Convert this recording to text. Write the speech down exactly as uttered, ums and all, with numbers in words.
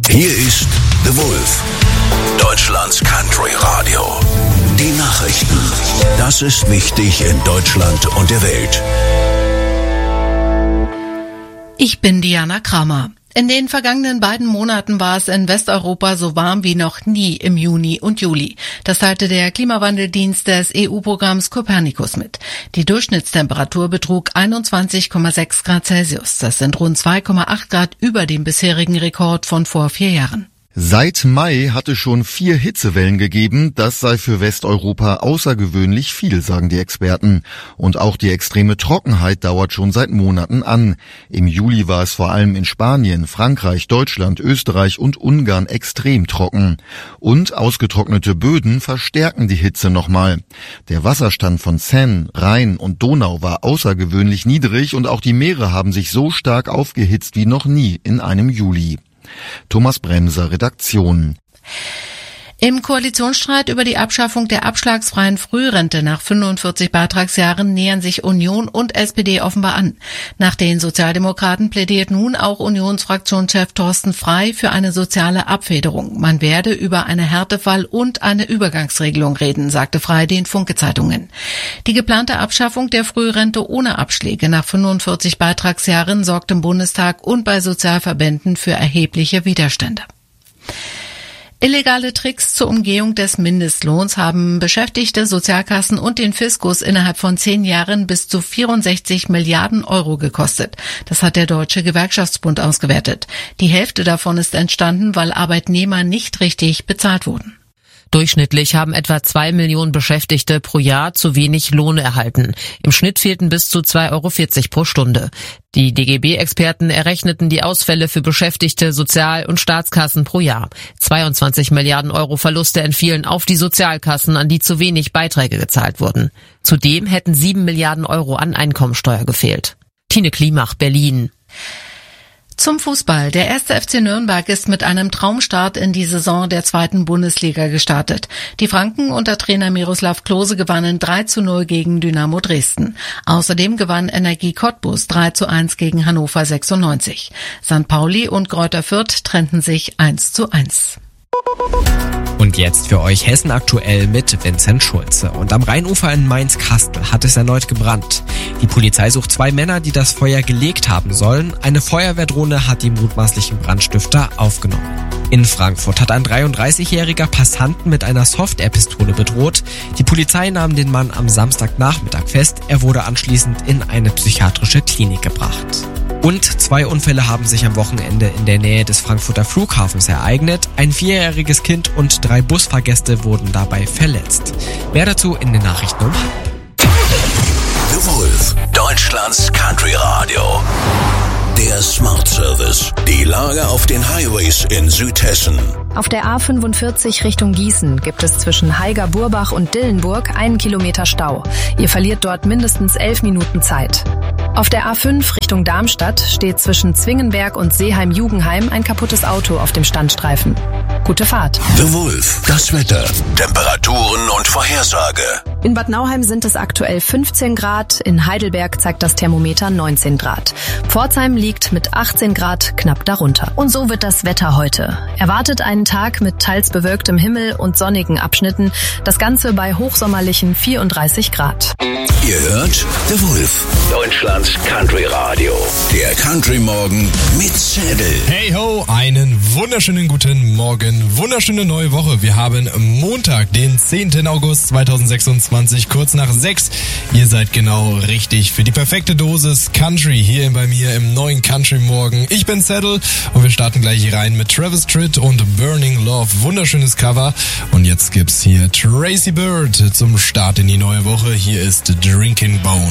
Hier ist The Wolf, Deutschlands Country Radio. Die Nachrichten. Das ist wichtig in Deutschland und der Welt. Ich bin Diana Kramer. In den vergangenen beiden Monaten war es in Westeuropa so warm wie noch nie im Juni und Juli. Das teilte der Klimawandeldienst des E U-Programms Copernicus mit. Die Durchschnittstemperatur betrug einundzwanzig Komma sechs Grad Celsius. Das sind rund zwei Komma acht Grad über dem bisherigen Rekord von vor vier Jahren. Seit Mai hat es schon vier Hitzewellen gegeben. Das sei für Westeuropa außergewöhnlich viel, sagen die Experten. Und auch die extreme Trockenheit dauert schon seit Monaten an. Im Juli war es vor allem in Spanien, Frankreich, Deutschland, Österreich und Ungarn extrem trocken. Und ausgetrocknete Böden verstärken die Hitze nochmal. Der Wasserstand von Seine, Rhein und Donau war außergewöhnlich niedrig und auch die Meere haben sich so stark aufgehitzt wie noch nie in einem Juli. Thomas Bremser, Redaktion. Im Koalitionsstreit über die Abschaffung der abschlagsfreien Frührente nach fünfundvierzig Beitragsjahren nähern sich Union und S P D offenbar an. Nach den Sozialdemokraten plädiert nun auch Unionsfraktionschef Thorsten Frey für eine soziale Abfederung. Man werde über eine Härtefall- und eine Übergangsregelung reden, sagte Frey den Funke-Zeitungen. Die geplante Abschaffung der Frührente ohne Abschläge nach fünfundvierzig Beitragsjahren sorgt im Bundestag und bei Sozialverbänden für erhebliche Widerstände. Illegale Tricks zur Umgehung des Mindestlohns haben Beschäftigte, Sozialkassen und den Fiskus innerhalb von zehn Jahren bis zu vierundsechzig Milliarden Euro gekostet. Das hat der Deutsche Gewerkschaftsbund ausgewertet. Die Hälfte davon ist entstanden, weil Arbeitnehmer nicht richtig bezahlt wurden. Durchschnittlich haben etwa zwei Millionen Beschäftigte pro Jahr zu wenig Lohn erhalten. Im Schnitt fehlten bis zu zwei Euro vierzig pro Stunde. Die D G B-Experten errechneten die Ausfälle für Beschäftigte, Sozial- und Staatskassen pro Jahr. zweiundzwanzig Milliarden Euro Verluste entfielen auf die Sozialkassen, an die zu wenig Beiträge gezahlt wurden. Zudem hätten sieben Milliarden Euro an Einkommensteuer gefehlt. Tine Klimach, Berlin. Zum Fußball. Der erste F C Nürnberg ist mit einem Traumstart in die Saison der zweiten Bundesliga gestartet. Die Franken unter Trainer Miroslav Klose gewannen drei zu null gegen Dynamo Dresden. Außerdem gewann Energie Cottbus drei zu eins gegen Hannover sechsundneunzig. Sankt Pauli und Greuther Fürth trennten sich eins zu eins. Und jetzt für euch Hessen aktuell mit Vincent Schulze. Und am Rheinufer in Mainz-Kastel hat es erneut gebrannt. Die Polizei sucht zwei Männer, die das Feuer gelegt haben sollen. Eine Feuerwehrdrohne hat die mutmaßlichen Brandstifter aufgenommen. In Frankfurt hat ein dreiunddreißigjähriger Passanten mit einer Soft-Air-Pistole bedroht. Die Polizei nahm den Mann am Samstagnachmittag fest. Er wurde anschließend in eine psychiatrische Klinik gebracht. Und zwei Unfälle haben sich am Wochenende in der Nähe des Frankfurter Flughafens ereignet. Ein vierjähriges Kind und drei Busfahrgäste wurden dabei verletzt. Mehr dazu in den Nachrichten um halb. The Wolf, Deutschlands Country Radio. Der Smart Service. Die Lage auf den Highways in Südhessen. Auf der A fünfundvierzig Richtung Gießen gibt es zwischen Haiger-Burbach und Dillenburg einen Kilometer Stau. Ihr verliert dort mindestens elf Minuten Zeit. Auf der A fünf Richtung Darmstadt steht zwischen Zwingenberg und Seeheim-Jugenheim ein kaputtes Auto auf dem Standstreifen. Gute Fahrt. The Wolf, das Wetter, Temperaturen und Vorhersage. In Bad Nauheim sind es aktuell fünfzehn Grad, in Heidelberg zeigt das Thermometer neunzehn Grad. Pforzheim liegt mit achtzehn Grad knapp darunter. Und so wird das Wetter heute. Erwartet einen Tag mit teils bewölktem Himmel und sonnigen Abschnitten, das Ganze bei hochsommerlichen vierunddreißig Grad. Ihr hört The Wolf, Deutschlands Country Radio. Der Country Morgen mit Zettel. Hey ho, einen wunderschönen guten Morgen, wunderschöne neue Woche. Wir haben Montag, den zehnten August zweitausendsechsundzwanzig, kurz nach sechs. Ihr seid genau richtig für die perfekte Dosis Country hier bei mir im neuen Country Morgen. Ich bin Zettel und wir starten gleich rein mit Travis Tritt und Burning Love. Wunderschönes Cover. Und jetzt gibt's hier Tracy Bird zum Start in die neue Woche. Hier ist Drinking Bone.